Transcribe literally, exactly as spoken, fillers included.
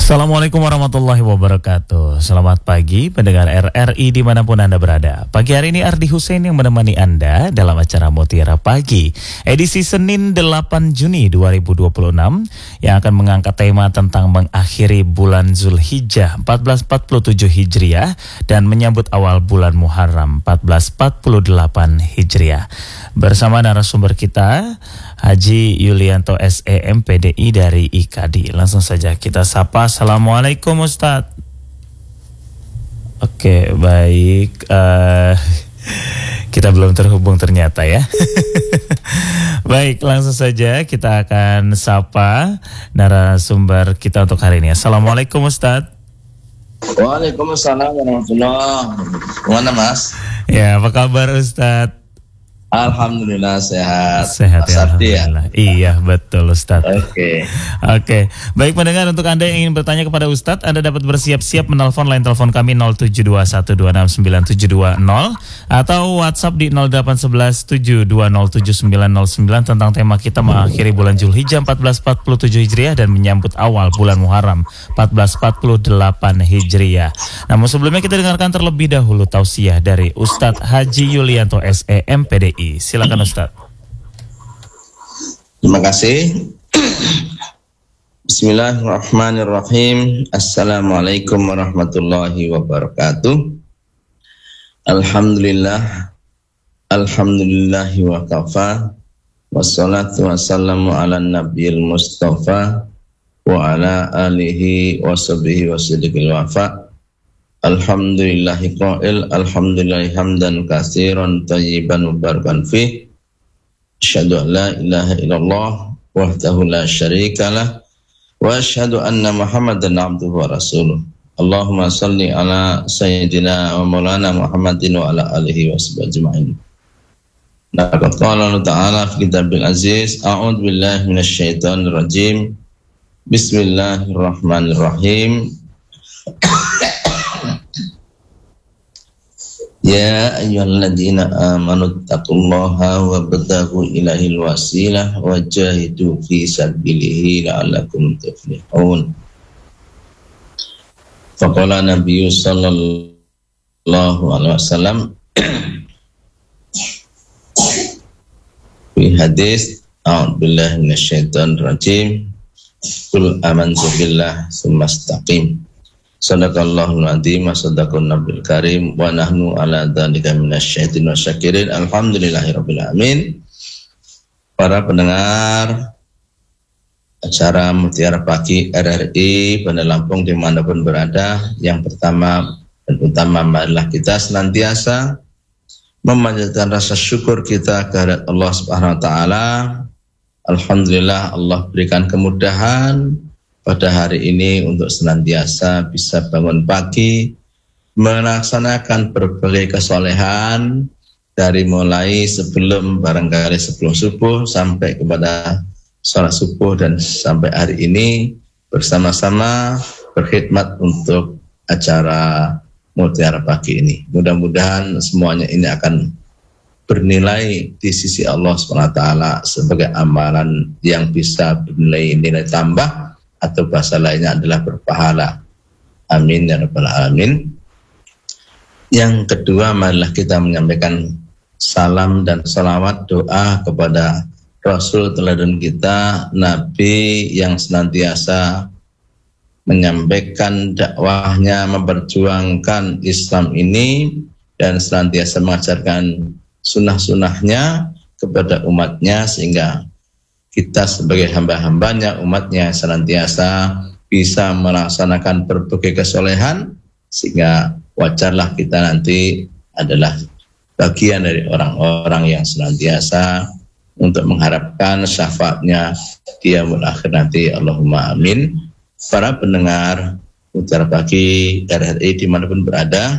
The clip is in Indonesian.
Assalamualaikum warahmatullahi wabarakatuh. Selamat pagi pendengar R R I dimanapun Anda berada. Pagi hari ini Ardi Hussein yang menemani Anda dalam acara Mutiara Pagi edisi Senin delapan Juni dua ribu dua puluh enam yang akan mengangkat tema tentang mengakhiri bulan Zulhijjah empat belas empat puluh tujuh Hijriah dan menyambut awal bulan Muharram empat belas empat puluh delapan Hijriah. Bersama narasumber kita Haji Yulianto S E M P D I dari I K A D I. Langsung saja kita sapa. Assalamualaikum Ustadz. Oke, baik. Uh, kita belum terhubung ternyata ya. Baik, langsung saja kita akan sapa narasumber kita untuk hari ini. Assalamualaikum Ustadz. Waalaikumsalam warahmatullahi wabarakatuh. Mana Mas? Ya, apa kabar Ustadz? Alhamdulillah sehat. Sehat ya, alhamdulillah. Ya? Iya, betul Ustadz. Oke. Okay. Oke. Okay. Baik pendengar, untuk Anda yang ingin bertanya kepada Ustadz, Anda dapat bersiap-siap menelpon line telepon kami nol tujuh dua satu dua enam sembilan tujuh dua nol atau WhatsApp di nol delapan satu satu tujuh dua nol tujuh sembilan nol sembilan tentang tema kita mengakhiri bulan Zulhijjah empat belas empat puluh tujuh Hijriah dan menyambut awal bulan Muharram empat belas empat puluh delapan Hijriah. Namun sebelumnya kita dengarkan terlebih dahulu tausiah dari Ustadz Haji Yulianto S E M P D I. Silakan Ustaz. Terima kasih. Bismillahirrahmanirrahim. Assalamualaikum warahmatullahi wabarakatuh. Alhamdulillah. Alhamdulillahi wa kafa. Wassalatu wassalamu ala nabiyil mustafa wa ala alihi wa sahbihi wa siddiqil wafa. Alhamdulillahi qa'il, alhamdulillahi hamdan katsiran tayyiban mubarakan fih. Asyhadu an la ilaha illallah wahdahu la syarikalah wa asyhadu anna Muhammadan abduhu wa rasuluh. Allahumma salli ala sayyidina wa maulana Muhammadin wa ala alihi wa sahbihi ajma'in. Laqad qala Allah ta'ala fi kitabil aziz, a'udzu billahi minasy syaithanir rajim. Bismillahirrahmanirrahim. Ya ayyuhalladzina amanu taqullaha wabtaghu ilaihi wasilah wajahidu fi sabilihi la'allakum tuflihun. Faqala Nabi sallallahu alaihi wasallam fi hadis, a'udzu billahi minasyaitonir rajim. Qul amantu billahi tsumma istaqim. Sadaqallahul adzim wa sadaqan nabiyul karim wa nahnu ala dzalika minasyaitonir wasyakirin. Alhamdulillahirabbil alamin. Para pendengar acara Mutiara Pagi R R I Bandar Lampung dimanapun berada, yang pertama dan utama marilah kita senantiasa memanjatkan rasa syukur kita kehadirat Allah Subhanahu wa taala. Alhamdulillah Allah berikan kemudahan pada hari ini untuk senantiasa bisa bangun pagi, melaksanakan berbagai kesolehan dari mulai sebelum barangkali sebelum subuh sampai kepada sholat subuh dan sampai hari ini bersama-sama berkhidmat untuk acara Mutiara Pagi ini. Mudah-mudahan semuanya ini akan bernilai di sisi Allah subhanahu wa taala sebagai amalan yang bisa bernilai nilai tambah, atau bahasa lainnya adalah berpahala. Amin ya rabbal alamin. Yang kedua, marilah kita menyampaikan salam dan salawat doa kepada Rasul teladan kita, Nabi yang senantiasa menyampaikan dakwahnya, memperjuangkan Islam ini dan senantiasa mengajarkan sunnah-sunnahnya kepada umatnya, sehingga kita sebagai hamba-hambanya, umatnya senantiasa bisa melaksanakan berbagai kesolehan, sehingga wajarlah kita nanti adalah bagian dari orang-orang yang senantiasa untuk mengharapkan syafaatnya di yaumul akhir nanti. Allahumma amin. Para pendengar Mutiara Pagi R R I dimanapun berada,